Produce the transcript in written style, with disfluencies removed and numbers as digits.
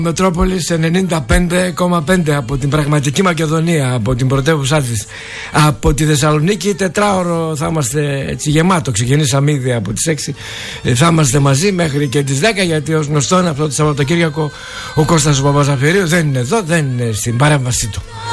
Μετρόπολης 95,5 από την πραγματική Μακεδονία, από την πρωτεύουσά της. Από τη Θεσσαλονίκη τετράωρο θα είμαστε έτσι γεμάτο. Ξεκινήσαμε ήδη από τις 6. Θα είμαστε μαζί μέχρι και τις 10, γιατί ως γνωστό αυτό το Σαββατοκύριακο ο Κώστας Παπαζαφυρίου δεν είναι εδώ, δεν είναι στην παρέμβασή του.